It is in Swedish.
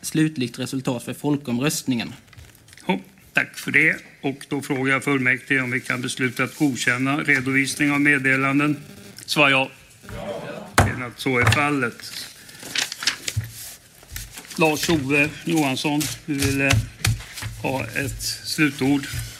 slutligt resultat för folkomröstningen. Ja, tack för det. Och då frågar jag fullmäktige om vi kan besluta att godkänna redovisning av meddelanden. Svar ja. Att så är fallet. Lars-Ove Johansson, du ville ha ett slutord.